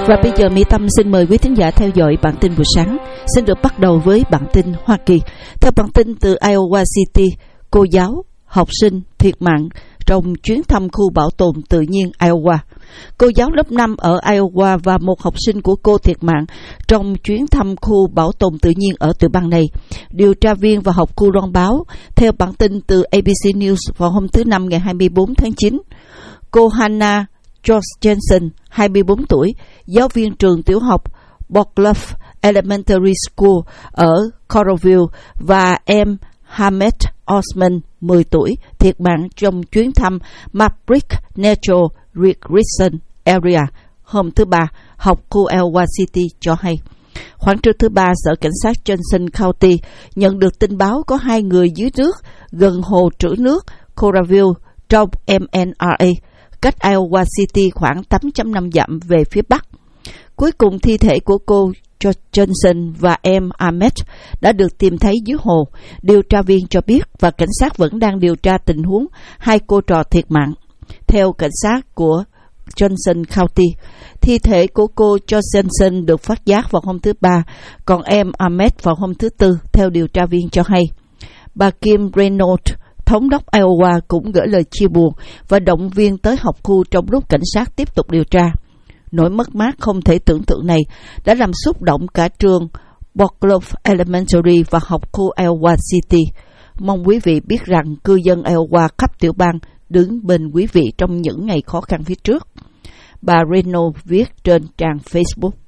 Và bây giờ Mỹ Tâm xin mời quý thính giả theo dõi bản tin buổi sáng. Xin được bắt đầu với bản tin Hoa Kỳ. Theo bản tin từ Iowa City, cô giáo, học sinh thiệt mạng trong chuyến thăm khu bảo tồn tự nhiên Iowa. Cô giáo lớp 5 ở Iowa và một học sinh của cô thiệt mạng trong chuyến thăm khu bảo tồn tự nhiên ở tiểu bang này. Điều tra viên và học khu loan báo theo bản tin từ ABC News vào hôm thứ Năm ngày 24 tháng 9. Cô Hannah George Jensen, 24 tuổi, giáo viên trường tiểu học Bourglouf Elementary School ở Coralville, và em Hamed Osman, 10 tuổi, thiệt mạng trong chuyến thăm Maverick Natural Recreation Area hôm thứ Ba, học khu Iowa City cho hay. Khoảng trưa thứ Ba, Sở Cảnh sát Johnson County nhận được tin báo có 2 người dưới nước gần hồ trữ nước Coralville trong MNRA, cách Iowa City khoảng 8.5 dặm về phía bắc. Cuối cùng, thi thể của cô Johnson và em Ahmed đã được tìm thấy dưới hồ, điều tra viên cho biết, và cảnh sát vẫn đang điều tra tình huống 2 cô trò thiệt mạng. Theo cảnh sát của Johnson County, thi thể của cô Johnson được phát giác vào hôm thứ Ba, còn em Ahmed vào hôm thứ Tư, theo điều tra viên cho hay. Bà Kim Reynolds, thống đốc Iowa, cũng gửi lời chia buồn và động viên tới học khu trong lúc cảnh sát tiếp tục điều tra. Nỗi mất mát không thể tưởng tượng này đã làm xúc động cả trường Bourglouf Elementary và học khu Iowa City. Mong quý vị biết rằng cư dân Iowa khắp tiểu bang đứng bên quý vị trong những ngày khó khăn phía trước. Bà Reynolds viết trên trang Facebook.